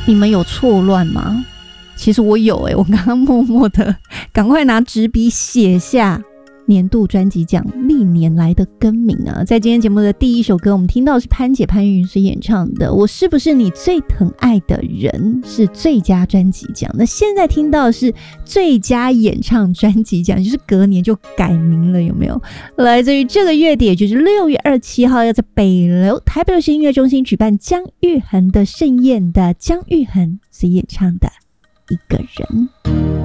你们有错乱吗？其实我有我刚刚默默的赶快拿纸笔写下年度专辑奖历年来的更名啊。在今天节目的第一首歌，我们听到的是潘姐潘云所演唱的《我是不是你最疼爱的人》，是最佳专辑奖。那现在听到的是最佳演唱专辑奖，就是隔年就改名了，有没有？来自于这个月底，也就是6月27号，要在北流台北流行音乐中心举办姜育恒的盛宴的姜育恒所演唱的《一个人》。